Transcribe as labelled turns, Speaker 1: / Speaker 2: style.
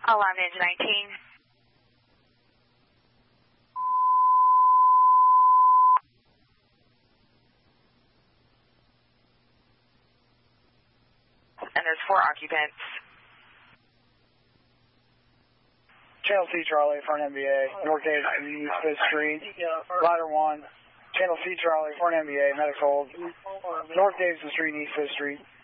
Speaker 1: Alarm engine 19. And there's 4 occupants.
Speaker 2: Channel C Charlie for an MBA, North Davis East 5th Street, Ladder 1. Channel C Charlie for an MBA, medic hold, North Davidson Street, East 5th Street.